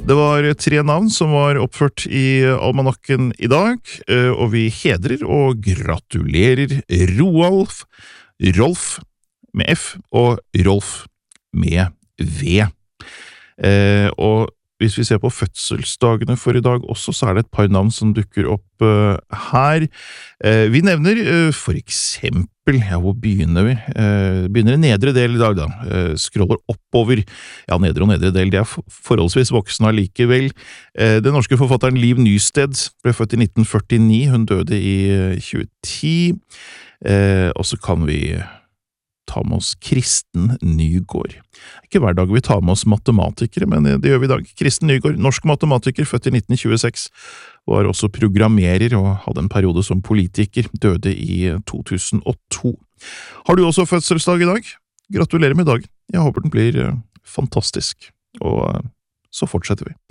Det var 3 navn som var oppført i almanakken i dag, og vi hedrer og gratulerer Roalf, Rolf med F og Rolf med V. Og hvis vi ser på fødselsdagene for i dag også, så det et par navn som dukker opp her. Vi nevner for eksempel, ja, hvor begynner vi? Begynner i nedre del i dag da, scroller oppover, ja, nedre og nedre del, de forholdsvis voksne allikevel. Den norske forfatteren Liv Nysted ble født i 1949, hun døde i 2010, og så kan vi ta med oss Kristen Nygaard. Ikke hver dag vi tar med oss matematikere, men det gjør vi i dag. Kristen Nygaard, norsk matematiker, født i 1926, var også programmerer og hadde en periode som politiker, døde i 2002. Har du også fødselsdag i dag? Gratulerer med dagen. Jeg håper den blir fantastisk, og så fortsetter vi.